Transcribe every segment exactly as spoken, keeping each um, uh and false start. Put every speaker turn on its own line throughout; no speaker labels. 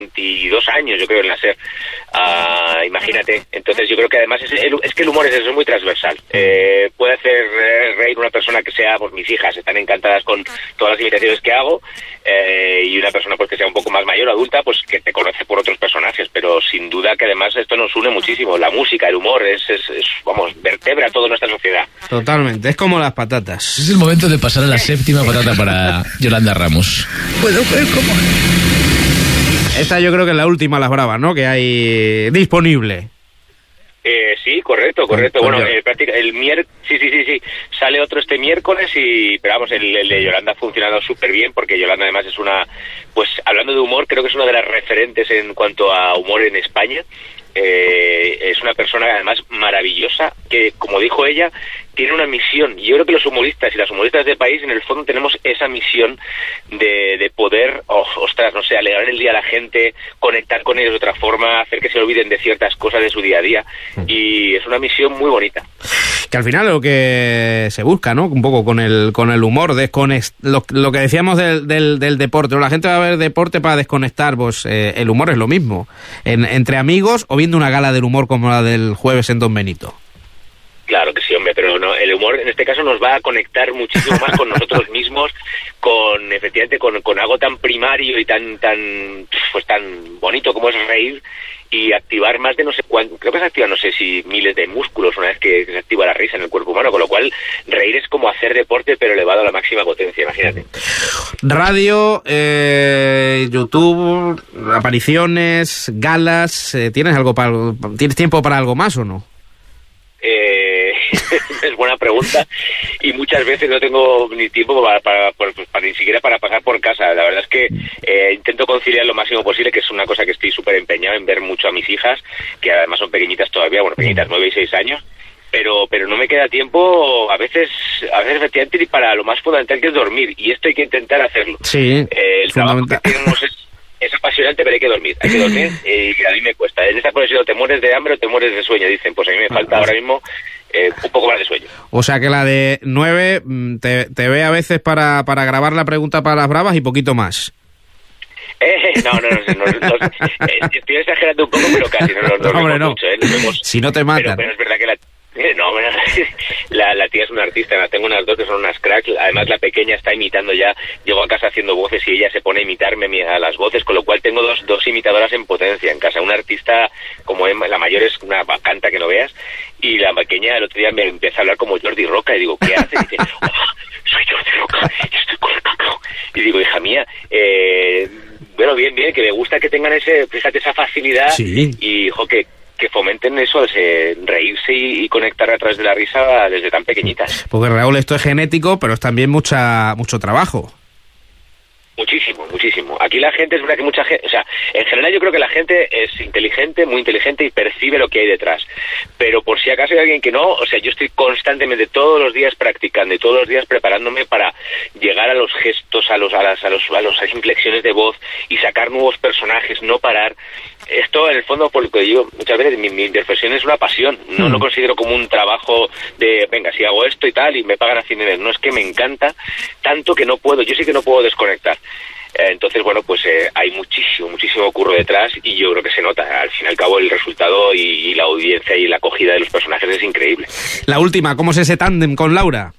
veintidós años, yo creo, en la SER. Uh, imagínate. Entonces yo creo que además es, el, es que el humor es eso, es muy transversal. Eh, puede hacer eh, reír una persona que sea, pues mis hijas están encantadas con todas las imitaciones que hago, eh, y una persona pues que sea un poco más mayor, adulta, pues que te conoce por otros personajes, pero sin duda que además esto nos une muchísimo. La música, el humor, es, es, es vamos, vertebra toda nuestra sociedad.
Totalmente, es como las patatas.
Es el momento de pasar a la séptima patata para Yolanda Ramos.
Puedo ver cómo...
Esta yo creo que es la última Las Bravas, ¿no? Que hay disponible.
Eh, sí, correcto, correcto. Bueno, eh, el miércoles, sí, sí, sí, sí, sale otro este miércoles y, pero vamos, el, el de Yolanda ha funcionado súper bien porque Yolanda además es una, pues hablando de humor, creo que es una de las referentes en cuanto a humor en España. Eh, es una persona además maravillosa que, como dijo ella, tiene una misión. Y yo creo que los humoristas y las humoristas del país en el fondo tenemos esa misión de, de poder, oh, ostras, no sé, alegrar el día a la gente, conectar con ellos de otra forma, hacer que se olviden de ciertas cosas de su día a día, y es una misión muy bonita.
Que al final es lo que se busca, ¿no? Un poco con el con el humor, desconect... lo, lo que decíamos del, del, del deporte, ¿no? La gente va a ver deporte para desconectar, pues eh, el humor es lo mismo, en, entre amigos o viendo una gala del humor como la del jueves en Don Benito.
Claro que sí, hombre, pero no, el humor en este caso nos va a conectar muchísimo más con nosotros mismos, con efectivamente con, con algo tan primario y tan tan pues tan bonito como es reír, y activar más de no sé cuánto, creo que se activan no sé si miles de músculos una vez que, que se activa la risa en el cuerpo humano, con lo cual reír es como hacer deporte pero elevado a la máxima potencia, imagínate.
Radio, eh, YouTube, apariciones, galas, eh, ¿tienes algo para tienes tiempo para algo más o no?
Eh, es buena pregunta y muchas veces no tengo ni tiempo para, para, para, para ni siquiera para pasar por casa. La verdad es que eh, intento conciliar lo máximo posible, que es una cosa que estoy súper empeñado en ver mucho a mis hijas, que además son pequeñitas todavía, bueno, pequeñitas, nueve y seis años, pero pero no me queda tiempo a veces, a veces efectivamente para lo más fundamental, que es dormir, y esto hay que intentar hacerlo.
Sí,
eh, el trabajo que tenemos es Es apasionante, pero hay que dormir, hay que dormir, eh, y a mí me cuesta. En esta profesión te mueres de hambre o te mueres de sueño, dicen. Pues a mí me falta ahora mismo eh, un poco más de sueño.
O sea que la de nueve te, te ve a veces para, para grabar la pregunta para las bravas y poquito más.
Eh, no, no, no, no, no, no eh, estoy exagerando un poco, pero casi, no, no, no,
Hombre, no.
Mucho, ¿eh? Nos vemos,
si no te matan.
Pero, pero es verdad que la... No, la, la tía es una artista, tengo unas dos que son unas cracks, además la pequeña está imitando ya, llego a casa haciendo voces y ella se pone a imitarme a las voces, con lo cual tengo dos, dos imitadoras en potencia en casa, una artista como Emma, la mayor es una canta que no veas, y la pequeña el otro día me empieza a hablar como Jordi Roca y digo, ¿qué haces? Y dice, oh, soy Jordi Roca, estoy con el cacao. Y digo, hija mía, eh, bueno, bien, bien, que me gusta que tengan ese, fíjate, esa facilidad,
sí.
Y, jo, que que fomenten eso, ese reírse y, y conectar a través de la risa desde tan pequeñitas.
Porque, Raúl, esto es genético, pero es también mucha mucho trabajo.
Muchísimo, muchísimo. Aquí la gente, es verdad que mucha gente, o sea, en general yo creo que la gente es inteligente, muy inteligente y percibe lo que hay detrás. Pero por si acaso hay alguien que no, o sea, yo estoy constantemente todos los días practicando y todos los días preparándome para llegar a los gestos, a los a las a los a las inflexiones de voz y sacar nuevos personajes, no parar. Esto, en el fondo, por lo que digo, muchas veces mi, mi profesión es una pasión. No mm. lo considero como un trabajo de, venga, si hago esto y tal, y me pagan a fin de mes. No, es que me encanta tanto que no puedo, yo sí que no puedo desconectar. Eh, entonces, bueno, pues eh, hay muchísimo, muchísimo curro detrás y yo creo que se nota. Al fin y al cabo, el resultado y, y la audiencia y la acogida de los personajes es increíble.
La última, ¿cómo es ese tándem con Laura?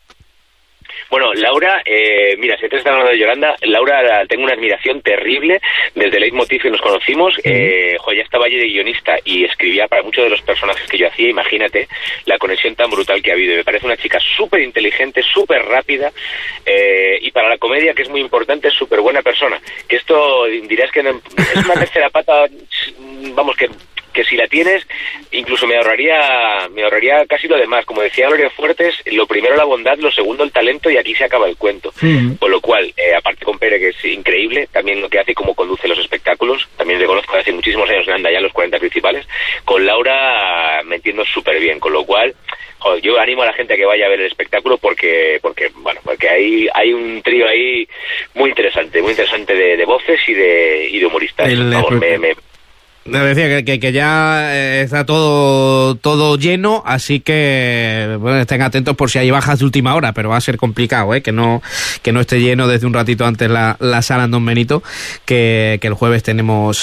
Bueno, Laura, eh, mira, si antes estaba hablando de Yolanda, Laura la, tengo una admiración terrible desde Leitmotiv que nos conocimos. Eh, jo, ya estaba allí de guionista y escribía para muchos de los personajes que yo hacía. Imagínate la conexión tan brutal que ha habido. Me parece una chica súper inteligente, súper rápida, eh, y para la comedia, que es muy importante, es súper buena persona. Que esto dirás que no, es una tercera pata, vamos, que... que si la tienes, incluso me ahorraría me ahorraría casi lo demás. Como decía Gloria Fuertes, lo primero la bondad, lo segundo el talento, y aquí se acaba el cuento. Mm. Con lo cual, eh, aparte con Pere, que es increíble, también lo que hace y cómo conduce los espectáculos, también le conozco hace muchísimos años, anda ya los cuarenta principales, con Laura me entiendo súper bien, con lo cual, joder, yo animo a la gente a que vaya a ver el espectáculo porque, porque bueno, porque hay, hay un trío ahí muy interesante, muy interesante de, de voces y de, y de humoristas.
El,
Vamos, me... me
Me decía que, que, que ya está todo todo lleno, así que bueno, estén atentos por si hay bajas de última hora, pero va a ser complicado, ¿eh? que no que no esté lleno desde un ratito antes la, la sala en Don Benito, que, que el jueves tenemos